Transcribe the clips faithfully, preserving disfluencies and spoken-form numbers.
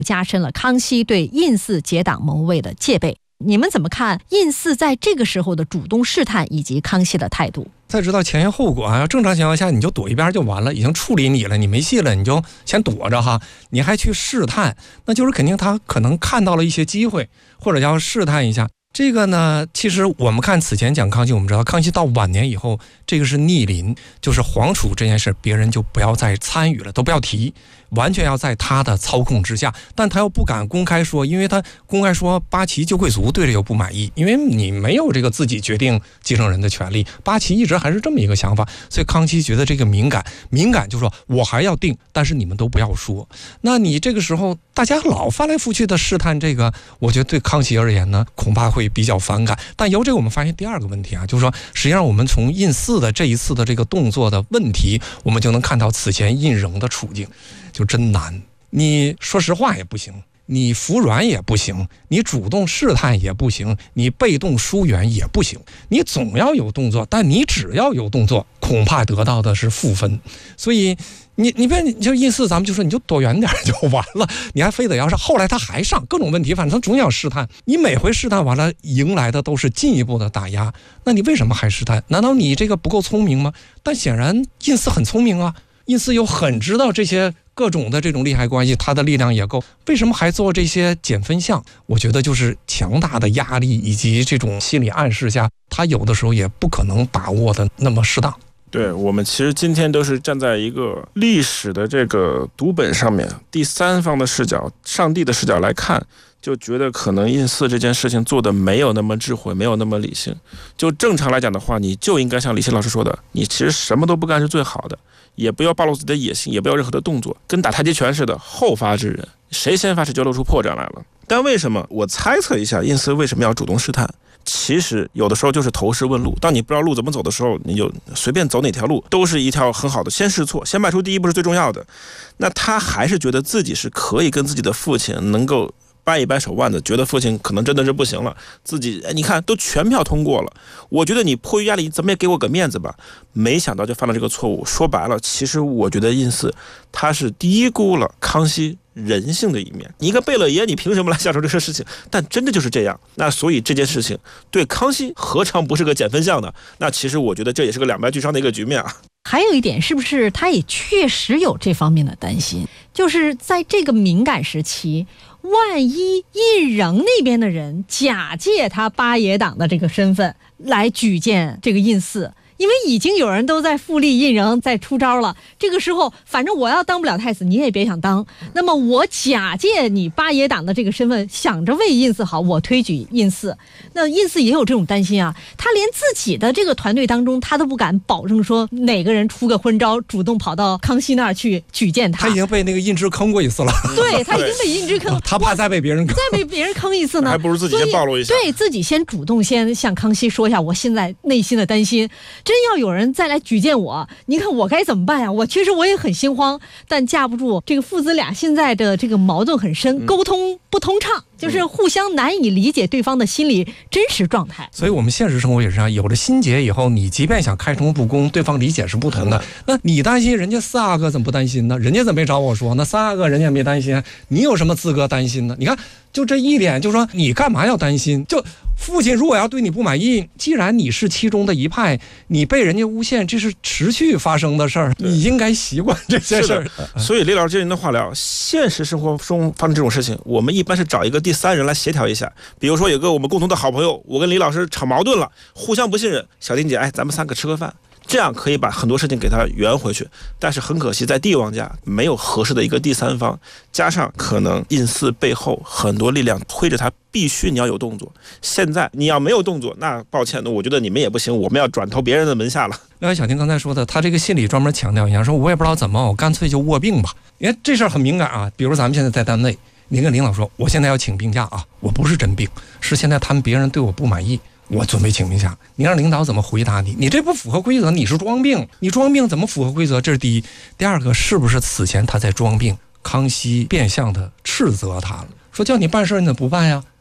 加深了康熙对胤祀结党谋位的戒备。你们怎么看胤祀在这个时候的主动试探以及康熙的态度？ 再知道前因后果啊，正常情况下你就躲一边就完了，已经处理你了，你没戏了，你就先躲着哈，你还去试探，那就是肯定他可能看到了一些机会，或者要试探一下。这个呢，其实我们看此前讲康熙，我们知道康熙到晚年以后，这个是逆鳞，就是皇储这件事别人就不要再参与了，都不要提，完全要在他的操控之下。但他又不敢公开说，因为他公开说八旗旧贵族对这又不满意，因为你没有这个自己决定继承人的权利，八旗一直还是这么一个想法，所以康熙觉得这个敏感，敏感就说我还要定，但是你们都不要说。那你这个时候大家老翻来覆去的试探这个，我觉得对康熙而言呢，恐怕会比较反感。但由这个我们发现第二个问题啊，就是说实际上我们从胤祀的这一次的这个动作的问题，我们就能看到此前胤禛的处境就真难。你说实话也不行，你服软也不行，你主动试探也不行，你被动疏远也不行，你总要有动作，但你只要有动作，恐怕得到的是负分。所以你你别你就胤祀，咱们就说你就躲远点就完了，你还非得要上，后来他还上各种问题，反正他总要试探，你每回试探完了，迎来的都是进一步的打压，那你为什么还试探？难道你这个不够聪明吗？但显然胤祀很聪明啊，胤祀又很知道这些各种的这种利害关系，他的力量也够，为什么还做这些减分项？我觉得就是强大的压力以及这种心理暗示下，他有的时候也不可能把握的那么适当。 对，我们其实今天都是站在一个历史的这个读本上面，第三方的视角，上帝的视角来看，就觉得可能胤祀这件事情做的没有那么智慧，没有那么理性。就正常来讲的话，你就应该像李欣老师说的，你其实什么都不干是最好的，也不要暴露自己的野心，也不要任何的动作，跟打太极拳似的，后发制人，谁先发谁就露出破绽来了。但为什么我猜测一下，胤祀为什么要主动试探？其实有的时候就是投石问路，当你不知道路怎么走的时候，你就随便走哪条路都是一条很好的，先试错，先迈出第一步是最重要的。那他还是觉得自己是可以跟自己的父亲能够掰一掰手腕的，觉得父亲可能真的是不行了，自己哎，你看都全票通过了，我觉得你迫于压力怎么也给我个面子吧。没想到就犯了这个错误。说白了，其实我觉得胤祀他是低估了康熙人性的一面。你一个贝勒爷，你凭什么来下手这个事情？但真的就是这样。那所以这件事情对康熙何尝不是个减分项呢？那其实我觉得这也是个两败俱伤的一个局面啊。 还有一点，是不是他也确实有这方面的担心，就是在这个敏感时期，万一胤禛那边的人假借他八爷党的这个身份来举荐这个胤祀，因为已经有人都在复立胤禛在出招了，这个时候反正我要当不了太子，你也别想当，那么我假借你八爷党的这个身份，想着为胤祀好，我推举胤祀。那胤祀也有这种担心啊，他连自己的这个团队当中他都不敢保证说哪个人出个昏招主动跑到康熙那儿去举荐他。 他已经被那个胤芝坑过一次了。 对，他已经被胤芝坑、哦、 他怕再被别人坑， 再被别人坑一次呢， 还不如自己先暴露一下。 对，自己先主动先向康熙说一下我现在内心的担心，真要有人再来举荐我，你看我该怎么办呀？我其实我也很心慌，但架不住这个父子俩现在的这个矛盾很深，沟通不通畅，就是互相难以理解对方的心理真实状态。 所以我们现实生活也是这样，有了心结以后，你即便想开诚布公，对方理解是不同的。那你担心，人家四阿哥怎么不担心呢？人家怎么没找我说？那三阿哥人家没担心，你有什么资格担心呢？你看，就这一点，就说你干嘛要担心？就父亲如果要对你不满意，既然你是其中的一派，你被人家诬陷，这是持续发生的事儿，你应该习惯这些事儿。 所以李老师这人的话聊，现实生活中发生这种事情，我们一般是找一个第三人来协调一下。比如说有个我们共同的好朋友，我跟李老师吵矛盾了，互相不信任，小丁姐，哎，咱们三个吃个饭。这样可以把很多事情给他圆回去，但是很可惜，在帝王家没有合适的一个第三方，加上可能胤祀背后很多力量推着他，必须你要有动作。现在你要没有动作，那抱歉，我觉得你们也不行，我们要转投别人的门下了。 那小婷刚才说的，他这个心理专门强调一下，说我也不知道怎么，我干脆就卧病吧。因为这事儿很敏感啊，比如咱们现在在单位，您跟领导说，我现在要请病假啊，我不是真病，是现在他们别人对我不满意。我准备请病假，你让领导怎么回答你？你这不符合规则，你是装病，你装病怎么符合规则？这是第一。第二个，是不是此前他在装病？康熙变相的斥责他了，说叫你办事你怎么不办呀？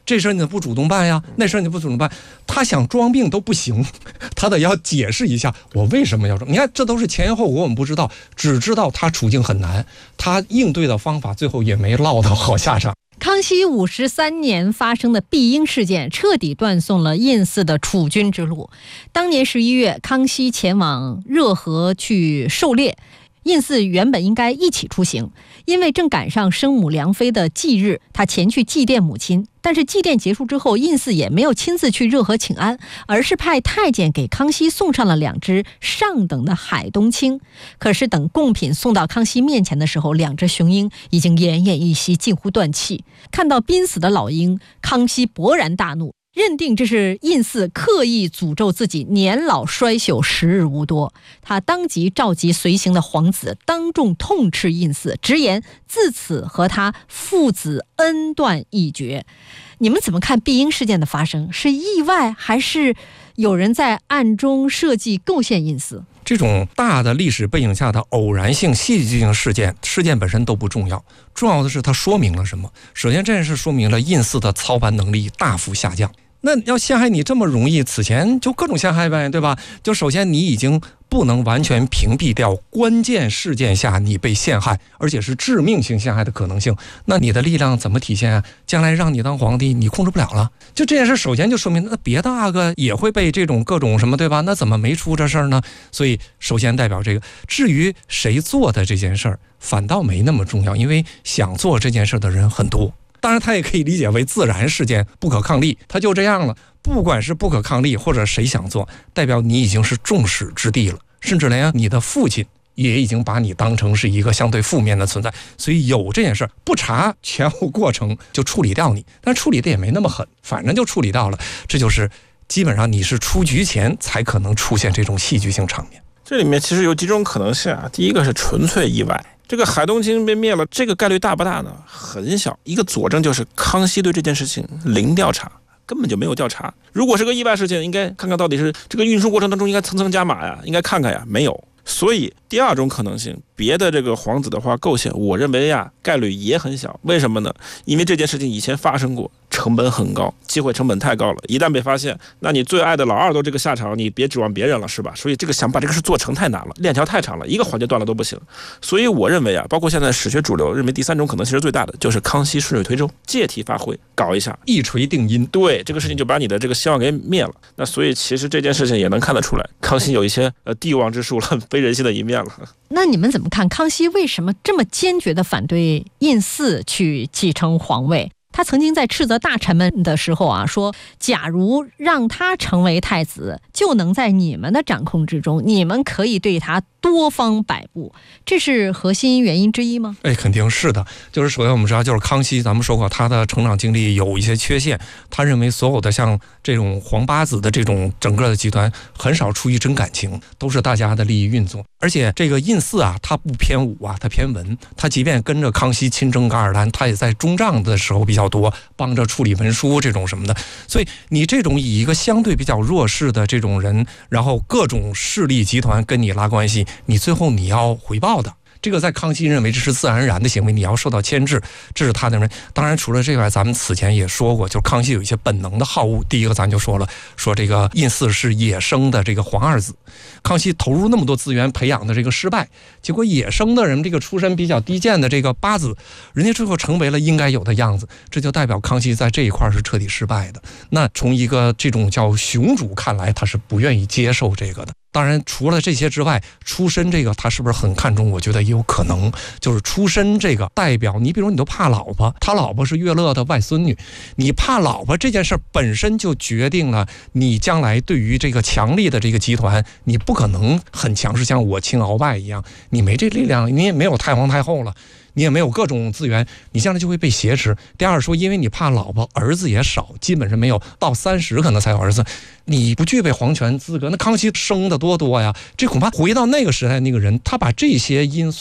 这事儿你不主动办呀，那事儿你不主动办，他想装病都不行，他得要解释一下我为什么要装。你看，这都是前因后果我们不知道，只知道他处境很难，他应对的方法最后也没落到好下场。 康熙五十三年发生的避鹰事件彻底断送了胤祀的储君之路。当年十一月，康熙前往热河去狩猎，胤祀原本应该一起出行，因为正赶上生母梁妃的忌日，他前去祭奠母亲。但是祭奠结束之后，胤祀也没有亲自去热河请安，而是派太监给康熙送上了两只上等的海东青。可是等贡品送到康熙面前的时候，两只雄鹰已经奄奄一息，近乎断气。看到濒死的老鹰，康熙勃然大怒，认定这是胤祀刻意诅咒自己年老衰朽，时日无多。他当即召集随行的皇子，当众痛斥胤祀，直言自此和他父子恩断义绝。你们怎么看避鹰事件的发生？是意外，还是有人在暗中设计构陷胤祀？ 这种大的历史背景下的偶然性、戏剧性事件，事件本身都不重要，重要的是它说明了什么。首先，这件事说明了胤祀的操盘能力大幅下降。那要陷害你这么容易，此前就各种陷害呗，对吧？就首先你已经不能完全屏蔽掉关键事件下你被陷害，而且是致命性陷害的可能性，那你的力量怎么体现啊？将来让你当皇帝，你控制不了了。就这件事，首先就说明那别的阿哥也会被这种各种什么，对吧？那怎么没出这事儿呢？所以首先代表这个。至于谁做的这件事儿，反倒没那么重要，因为想做这件事的人很多。当然他也可以理解为自然事件，不可抗力，他就这样了。不管是不可抗力或者谁想做，代表你已经是众矢之的了，甚至连你的父亲也已经把你当成是一个相对负面的存在。所以有这件事不查前后过程就处理掉你，但处理的也没那么狠，反正就处理掉了。这就是基本上你是出局前才可能出现这种戏剧性场面。 这里面其实有几种可能性啊。第一个是纯粹意外，这个海东青被灭了，这个概率大不大呢？很小。一个佐证就是康熙对这件事情零调查，根本就没有调查。如果是个意外事件，应该看看到底是这个运输过程当中应该层层加码呀，应该看看呀，没有。所以第二种可能性，别的这个皇子的话构陷，我认为呀概率也很小。为什么呢？因为这件事情以前发生过，成本很高，机会成本太高了，一旦被发现，那你最爱的老二都这个下场，你别指望别人了，是吧？所以这个想把这个事做成太难了，链条太长了，一个环节断了都不行。所以我认为啊，包括现在史学主流认为第三种可能性是最大的，就是康熙顺水推舟，借题发挥，搞一下一锤定音， 对这个事情就把你的这个希望给灭了。那所以其实这件事情也能看得出来，康熙有一些呃帝王之术了，非人性的一面了。 那你们怎么看康熙为什么这么坚决地反对胤祀去继承皇位？他曾经在斥责大臣们的时候啊，说假如让他成为太子，就能在你们的掌控之中，你们可以对他多方摆布，这是核心原因之一吗？ 哎，肯定是的。就是首先我们知道，就是康熙，咱们说过他的成长经历有一些缺陷，他认为所有的像这种皇八子的这种整个的集团，很少出于真感情，都是大家的利益运作。而且这个胤祀啊，他不偏武啊，他偏文，他即便跟着康熙亲征噶尔丹，他也在中帐的时候比较多，帮着处理文书这种什么的。所以你这种以一个相对比较弱势的这种人，然后各种势力集团跟你拉关系，你最后你要回报的。这个在康熙认为这是自然而然的行为，你要受到牵制，这是他的认为。当然除了这个，咱们此前也说过，就是康熙有一些本能的好恶。第一个咱就说了，说这个胤祀是野生的这个皇二子，康熙投入那么多资源培养的这个失败，结果野生的人这个出身比较低贱的这个八子，人家最后成为了应该有的样子，这就代表康熙在这一块是彻底失败的。那从一个这种叫雄主看来，他是不愿意接受这个的。当然除了这些之外，出身这个他是不是很看重？我觉得也有可能，就是出身这个代表你，比如你都怕老婆，他老婆是乐乐的外孙女，你怕老婆这件事本身就决定了你将来对于这个强力的这个集团，你不可能很强势，像我亲鳌拜一样，你没这力量，你也没有太皇太后了，你也没有各种资源，你将来就会被挟持。第二说，因为你怕老婆，儿子也少，基本上没有，到三十可能才有儿子，你不具备皇权资格。那康熙生的多多呀，这恐怕回到那个时代，那个人他把这些因素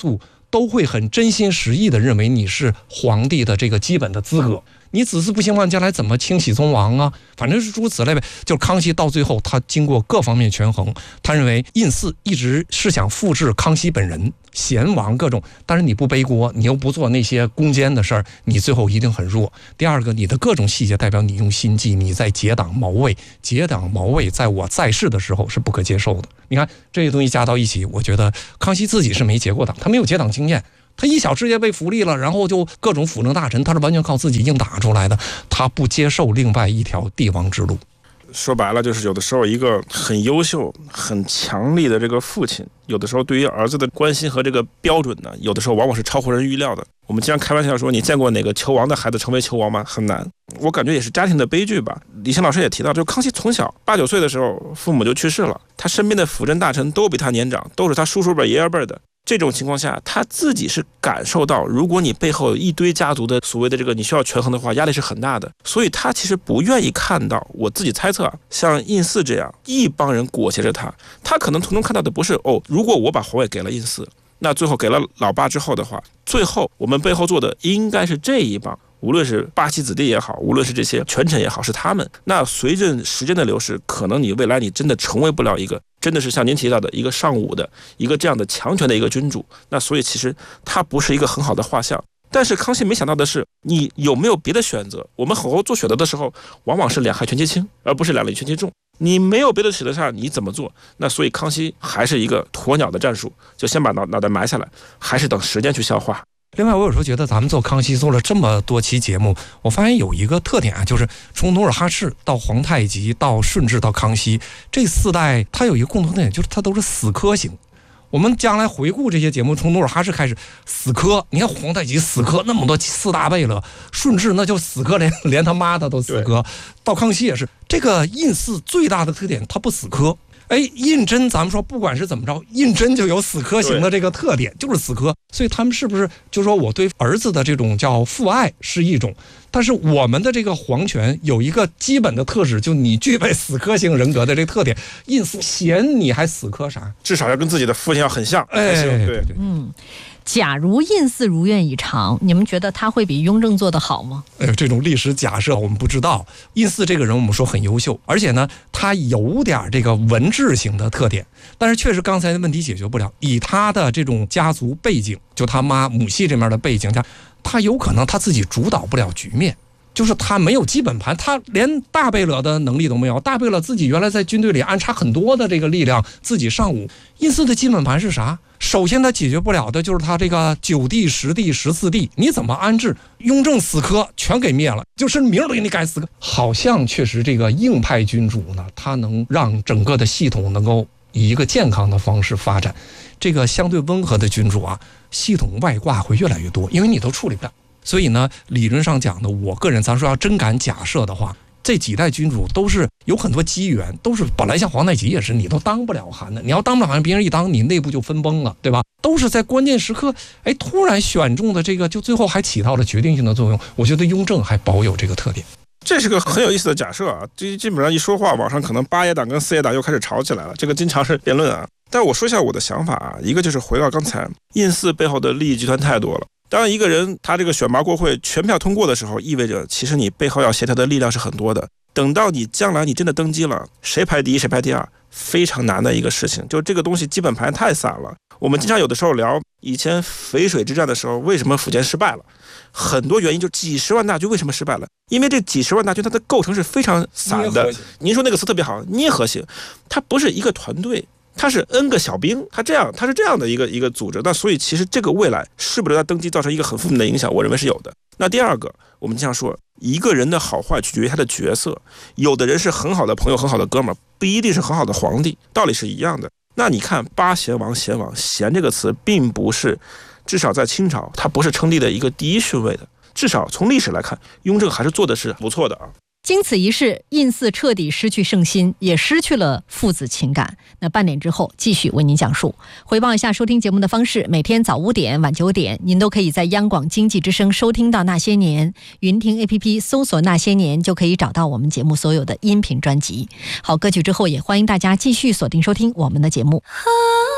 都会很真心实意的认为你是皇帝的这个基本的资格。你子嗣不兴旺，将来怎么清洗宗王啊？反正是诸如此类呗。就是康熙到最后，他经过各方面权衡，他认为胤祀一直是想复制康熙本人，贤王各种，但是你不背锅，你又不做那些攻坚的事儿，你最后一定很弱。第二个，你的各种细节代表你用心计，你在结党谋位，结党谋位在我在世的时候是不可接受的。你看这些东西加到一起，我觉得康熙自己是没结过党，他没有结党经验。他一小直接被扶立了，然后就各种辅政大臣，他是完全靠自己硬打出来的，他不接受另外一条帝王之路。 说白了就是有的时候一个很优秀很强力的这个父亲，有的时候对于儿子的关心和这个标准呢，有的时候往往是超乎人预料的。我们经常开玩笑说，你见过哪个球王的孩子成为球王吗？很难。我感觉也是家庭的悲剧吧。李行老师也提到，就康熙从小八九岁的时候父母就去世了，他身边的辅政大臣都比他年长，都是他叔叔辈爷爷辈的。这种情况下，他自己是感受到，如果你背后有一堆家族的所谓的这个你需要权衡的话，压力是很大的。所以他其实不愿意看到，我自己猜测啊，像胤祀这样一帮人裹挟着他，他可能从中看到的不是哦，如果我把皇位给了胤祀，那最后给了老爸之后的话，最后我们背后做的应该是这一帮。无论是八旗子弟也好，无论是这些权臣也好，是他们。那随着时间的流逝，可能你未来你真的成为不了一个真的是像您提到的一个尚武的一个这样的强权的一个君主。那所以其实他不是一个很好的画像。但是康熙没想到的是，你有没有别的选择？我们好好做选择的时候，往往是两害全其轻，而不是两利全其重。你没有别的选择下，你怎么做？那所以康熙还是一个鸵鸟的战术，就先把脑脑袋埋下来，还是等时间去消化。 另外，我有时候觉得咱们做康熙做了这么多期节目，我发现有一个特点啊，就是从努尔哈赤到皇太极到顺治到康熙这四代，它有一个共同特点，就是它都是死磕型。我们将来回顾这些节目，从努尔哈赤开始死磕，你看皇太极死磕那么多四大贝勒，顺治那就死磕连连他妈的都死磕，到康熙也是。这个胤祀最大的特点，他不死磕。哎，胤禛咱们说不管是怎么着，胤禛就有死磕型的这个特点，就是死磕。所以他们是不是就说我对儿子的这种叫父爱是一种，但是我们的这个皇权有一个基本的特质，就你具备死磕型人格的这个特点。胤祀贤你还死磕啥？ 至少要跟自己的父亲要很像。 哎，对对， 嗯。假如胤祀如愿以偿，你们觉得他会比雍正做得好吗？ 哎呦，这种历史假设我们不知道。胤祀这个人我们说很优秀，而且呢，他有点这个文治型的特点，但是确实刚才的问题解决不了。以他的这种家族背景，就他妈母系这面的背景下，他有可能他自己主导不了局面。就是他没有基本盘，他连大贝勒的能力都没有。大贝勒自己原来在军队里安插很多的这个力量，自己上武。胤祀的基本盘是啥？首先他解决不了的就是他这个九帝、十帝、十四帝，你怎么安置？雍正死磕全给灭了，就是名儿都给你改死磕。好像确实这个硬派君主呢，他能让整个的系统能够以一个健康的方式发展。这个相对温和的君主啊，系统外挂会越来越多，因为你都处理不了。所以呢，理论上讲呢，我个人咱说要真敢假设的话，这几代君主都是有很多机缘，都是本来像皇太极也是，你都当不了汗的，你要当不了汗，别人一当，你内部就分崩了，对吧？都是在关键时刻，哎，突然选中的这个，就最后还起到了决定性的作用。我觉得雍正还保有这个特点。 这是个很有意思的假设啊，这基本上一说话，网上可能八爷党跟四爷党又开始吵起来了，这个经常是辩论啊。但我说一下我的想法啊，一个就是回到刚才，胤祀背后的利益集团太多了。当一个人他这个选拔国会全票通过的时候，意味着其实你背后要协调的力量是很多的。等到你将来你真的登基了，谁排第一谁排第二，非常难的一个事情。就这个东西基本盘太散了。我们经常有的时候聊以前淝水之战的时候，为什么苻坚失败了？很多原因，就几十万大军为什么失败了？因为这几十万大军它的构成是非常散的。您说那个词特别好，捏合型，它不是一个团队。他是 N 个小兵，他这样，他是这样的一个一个组织，那所以其实这个未来是不是对他登基造成一个很负面的影响，我认为是有的。那第二个，我们经常说，一个人的好坏取决于他的角色，有的人是很好的朋友，很好的哥们儿，不一定是很好的皇帝，道理是一样的。那你看八贤王，贤王，贤这个词并不是，至少在清朝，它不是称帝的一个第一顺位的，至少从历史来看，雍正还是做的是不错的啊。 经此一事，胤祀彻底失去圣心，也失去了父子情感。那半点之后继续为您讲述。回报一下收听节目的方式，每天早五点晚九点您都可以在央广经济之声收听到那些年，云听 A P P 搜索那些年就可以找到我们节目所有的音频专辑。好，歌曲之后也欢迎大家继续锁定收听我们的节目。